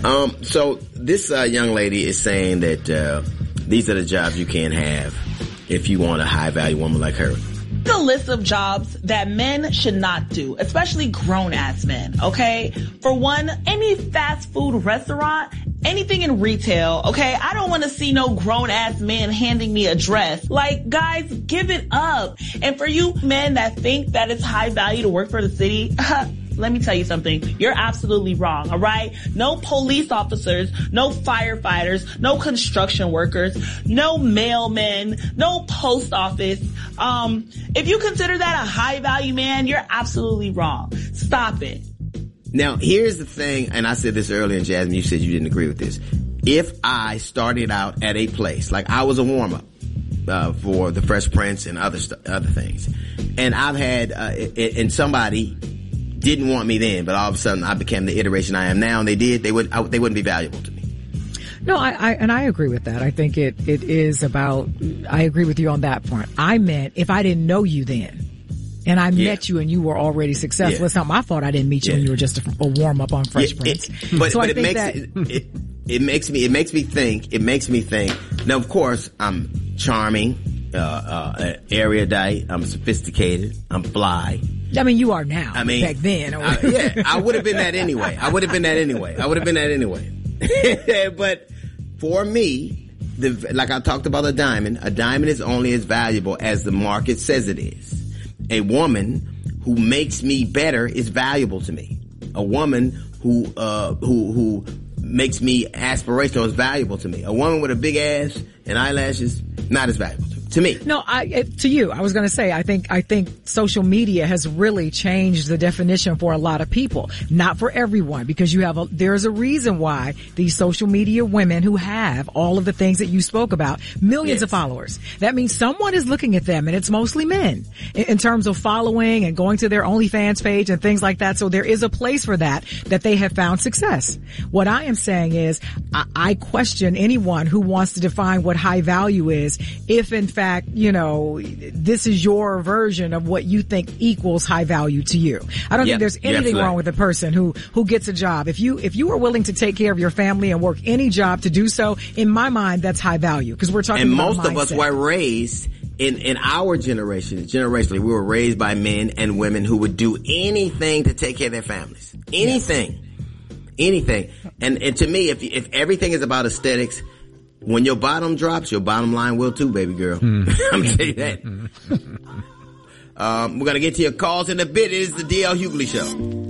So this young lady is saying that these are the jobs you can't have if you want a high-value woman like her. The list of jobs that men should not do, especially grown-ass men, okay? For one, any fast food restaurant, anything in retail, okay? I don't want to see no grown-ass man handing me a dress. Like, guys, give it up. And for you men that think that it's high value to work for the city, let me tell you something. You're absolutely wrong, all right? No police officers, no firefighters, no construction workers, no mailmen, no post office. If you consider that a high value man, you're absolutely wrong. Stop it. Now, here's the thing, and I said this earlier, and Jasmine, you said you didn't agree with this. If I started out at a place, like I was a warm-up for the Fresh Prince and other things, and I've had, and somebody didn't want me then, but all of a sudden I became the iteration I am now, and they wouldn't be valuable to me. No, I agree with that. I think it is about, I agree with you on that point. I meant if I didn't know you then, and I met you and you were already successful, it's not my fault I didn't meet you when you were just a warm up on Fresh Prince. But it makes me think. Now, of course, I'm charming, erudite, I'm sophisticated, I'm fly. I mean, you are now. Back then. I would have been that anyway. But for me, like I talked about a diamond is only as valuable as the market says it is. A woman who makes me better is valuable to me. A woman who makes me aspirational is valuable to me. A woman with a big ass and eyelashes, not as valuable to me. No, to you, I was going to say, I think social media has really changed the definition for a lot of people. Not for everyone, because there's a reason why these social media women who have all of the things that you spoke about, millions of followers. That means someone is looking at them, and it's mostly men in terms of following and going to their OnlyFans page and things like that. So there is a place for that they have found success. What I am saying is, I question anyone who wants to define what high value is, if in fact, this is your version of what you think equals high value to you. I don't think there's anything wrong with a person who gets a job. If you are willing to take care of your family and work any job to do so, in my mind, that's high value, because we're talking about mindset. And most of us were raised in our generation, generationally, we were raised by men and women who would do anything to take care of their families. Anything. And to me, if everything is about aesthetics, when your bottom drops, your bottom line will too, baby girl. I'm gonna tell you that. We're gonna get to your calls in a bit. It is the DL Hughley Show.